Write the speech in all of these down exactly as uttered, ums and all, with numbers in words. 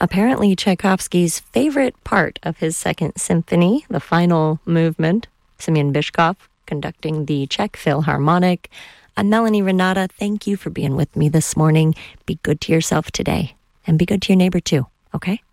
Apparently, Tchaikovsky's favorite part of his Second Symphony, the final movement, Semyon Bychkov conducting the Czech Philharmonic. I'm Melanie Renata. Thank you for being with me this morning. Be good to yourself today, and be good to your neighbor too, okay?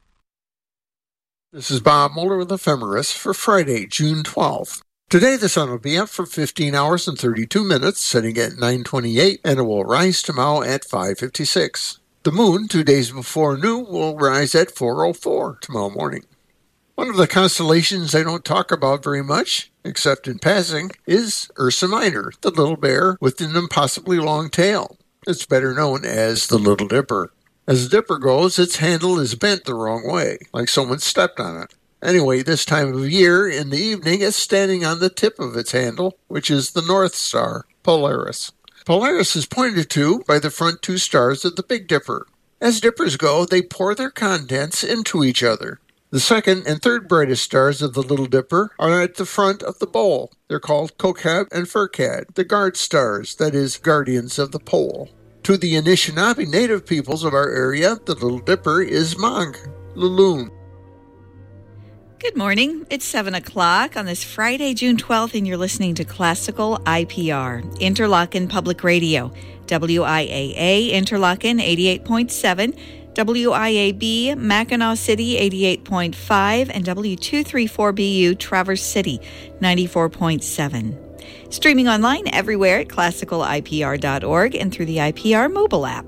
This is Bob Mueller with Ephemeris for Friday, June twelfth. Today the sun will be up for fifteen hours and thirty-two minutes, setting at nine twenty-eight, and it will rise tomorrow at five fifty-six. The moon, two days before noon, will rise at four oh four tomorrow morning. One of the constellations I don't talk about very much, except in passing, is Ursa Minor, the little bear with an impossibly long tail. It's better known as the Little Dipper. As the Dipper goes, its handle is bent the wrong way, like someone stepped on it. Anyway, this time of year, in the evening, it's standing on the tip of its handle, which is the North Star, Polaris. Polaris is pointed to by the front two stars of the Big Dipper. As dippers go, they pour their contents into each other. The second and third brightest stars of the Little Dipper are at the front of the bowl. They're called Kokab and Furcad, the guard stars, that is, guardians of the pole. To the Anishinaabe native peoples of our area, the Little Dipper is Mong, Laloon. Good morning. It's seven o'clock on this Friday, June twelfth, and you're listening to Classical I P R, Interlochen Public Radio, W I A A, Interlochen eighty-eight point seven, W I A B, Mackinac City eighty-eight point five, and W two thirty-four B U, Traverse City ninety-four point seven. Streaming online everywhere at classical I P R dot org and through the I P R mobile app.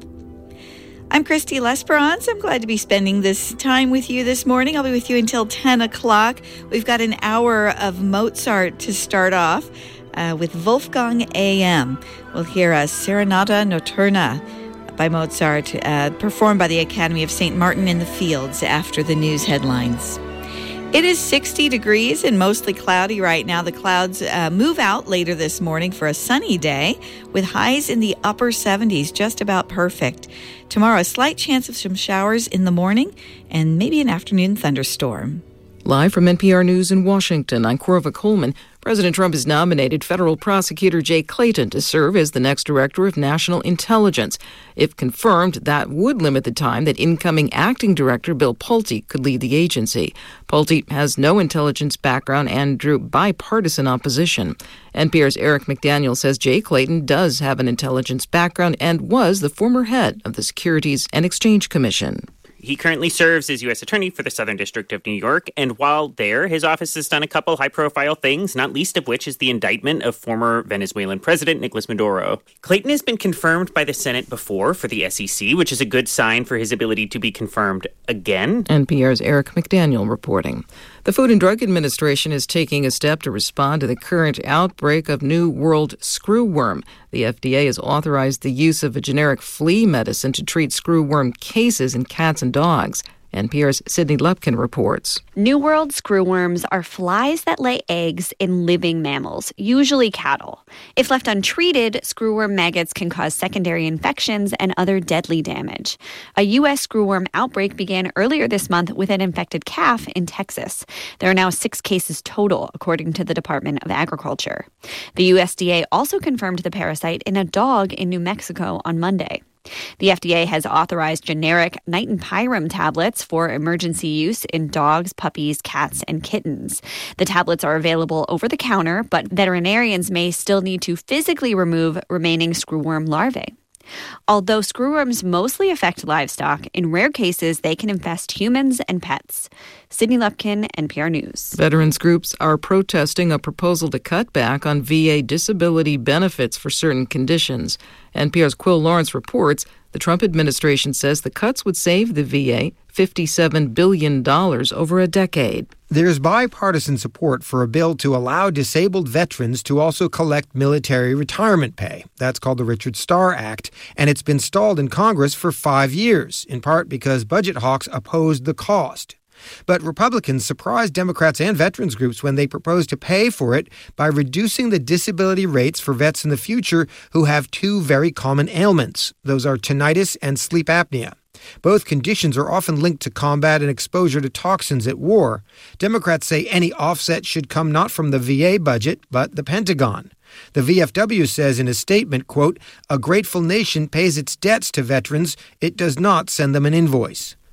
I'm Christy Lesperance. I'm glad to be spending this time with you this morning. I'll be with you until ten o'clock. We've got an hour of Mozart to start off uh, with Wolfgang A M. We'll hear a Serenata Notturna by Mozart, uh, performed by the Academy of Saint Martin in the Fields after the news headlines. It is sixty degrees and mostly cloudy right now. The clouds uh, move out later this morning for a sunny day with highs in the upper seventies, just about perfect. Tomorrow, a slight chance of some showers in the morning and maybe an afternoon thunderstorm. Live from N P R News in Washington, I'm Corva Coleman. President Trump has nominated federal prosecutor Jay Clayton to serve as the next director of national intelligence. If confirmed, that would limit the time that incoming acting director Bill Pulte could lead the agency. Pulte has no intelligence background and drew bipartisan opposition. N P R's Eric McDaniel says Jay Clayton does have an intelligence background and was the former head of the Securities and Exchange Commission. He currently serves as U S Attorney for the Southern District of New York, and while there, his office has done a couple high-profile things, not least of which is the indictment of former Venezuelan President Nicolas Maduro. Clayton has been confirmed by the Senate before for the S E C, which is a good sign for his ability to be confirmed again. N P R's Eric McDaniel reporting. The Food and Drug Administration is taking a step to respond to the current outbreak of New World screwworm. The F D A has authorized the use of a generic flea medicine to treat screwworm cases in cats and dogs. N P R's Sydney Lupkin reports. New World screwworms are flies that lay eggs in living mammals, usually cattle. If left untreated, screwworm maggots can cause secondary infections and other deadly damage. A U S screwworm outbreak began earlier this month with an infected calf in Texas. There are now six cases total, according to the Department of Agriculture. The U S D A also confirmed the parasite in a dog in New Mexico on Monday. The F D A has authorized generic Nitenpyram tablets for emergency use in dogs, puppies, cats, and kittens. The tablets are available over the counter, but veterinarians may still need to physically remove remaining screwworm larvae. Although screwworms mostly affect livestock, in rare cases they can infest humans and pets. Sydney Lupkin, N P R News. Veterans groups are protesting a proposal to cut back on V A disability benefits for certain conditions. N P R's Quill Lawrence reports the Trump administration says the cuts would save the V A fifty-seven billion dollars over a decade. There's bipartisan support for a bill to allow disabled veterans to also collect military retirement pay. That's called the Richard Starr Act, and it's been stalled in Congress for five years, in part because budget hawks opposed the cost. But Republicans surprised Democrats and veterans groups when they proposed to pay for it by reducing the disability rates for vets in the future who have two very common ailments. Those are tinnitus and sleep apnea. Both conditions are often linked to combat and exposure to toxins at war. Democrats say any offset should come not from the V A budget, but the Pentagon. The V F W says in a statement, quote, "A grateful nation pays its debts to veterans. It does not send them an invoice."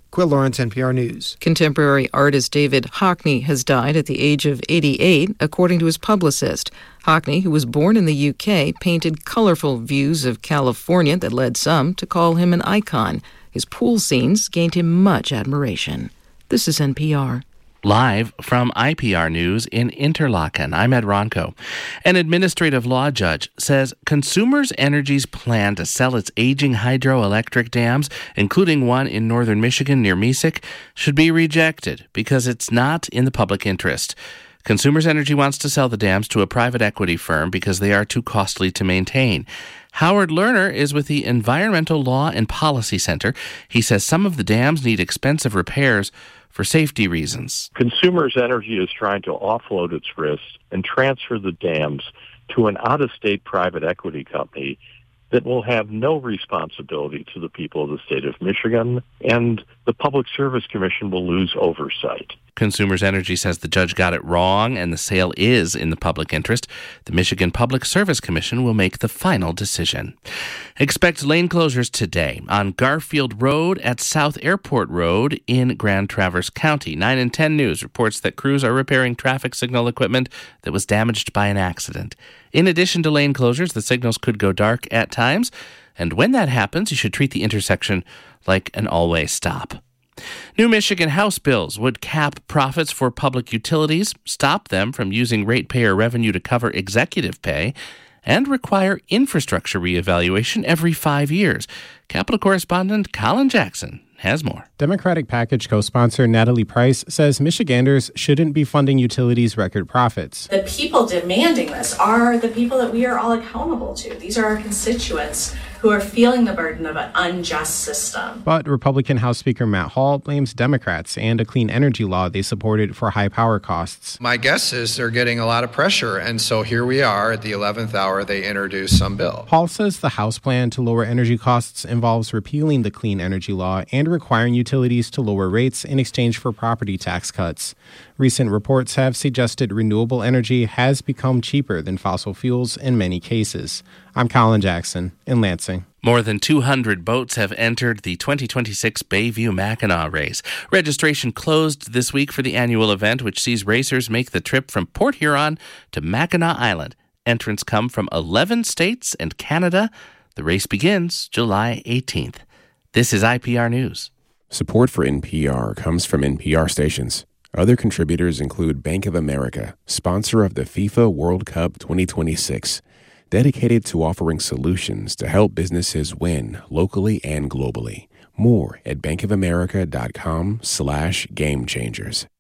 Quill Lawrence, N P R News. Contemporary artist David Hockney has died at the age of eighty-eight, according to his publicist. Hockney, who was born in the U K, painted colorful views of California that led some to call him an icon. His pool scenes gained him much admiration. This is N P R. Live from I P R News in Interlaken, I'm Ed Ronco. An administrative law judge says Consumers Energy's plan to sell its aging hydroelectric dams, including one in northern Michigan near Mesick, should be rejected because it's not in the public interest. Consumers Energy wants to sell the dams to a private equity firm because they are too costly to maintain. Howard Lerner is with the Environmental Law and Policy Center. He says some of the dams need expensive repairs for safety reasons. Consumers Energy is trying to offload its risks and transfer the dams to an out-of-state private equity company that will have no responsibility to the people of the state of Michigan, and the Public Service Commission will lose oversight. Consumers Energy says the judge got it wrong and the sale is in the public interest. The Michigan Public Service Commission will make the final decision. Expect lane closures today on Garfield Road at South Airport Road in Grand Traverse County. nine and ten News reports that crews are repairing traffic signal equipment that was damaged by an accident. In addition to lane closures, the signals could go dark at times, and when that happens, you should treat the intersection like an all-way stop. New Michigan House bills would cap profits for public utilities, stop them from using ratepayer revenue to cover executive pay, and require infrastructure reevaluation every five years. Capitol correspondent Colin Jackson has more. Democratic package co-sponsor Natalie Price says Michiganders shouldn't be funding utilities' record profits. The people demanding this are the people that we are all accountable to. These are our constituents who are feeling the burden of an unjust system. But Republican House Speaker Matt Hall blames Democrats and a clean energy law they supported for high power costs. My guess is they're getting a lot of pressure, and so here we are at the eleventh hour, they introduce some bill. Hall says the House plan to lower energy costs involves repealing the clean energy law and requiring utilities to lower rates in exchange for property tax cuts. Recent reports have suggested renewable energy has become cheaper than fossil fuels in many cases. I'm Colin Jackson in Lansing. More than two hundred boats have entered the twenty twenty-six Bayview-Mackinac race. Registration closed this week for the annual event, which sees racers make the trip from Port Huron to Mackinac Island. Entrants come from eleven states and Canada. The race begins July eighteenth. This is I P R News. Support for N P R comes from N P R stations. Other contributors include Bank of America, sponsor of the FIFA World Cup twenty twenty-six, dedicated to offering solutions to help businesses win locally and globally. More at bankofamerica.com slash game changers.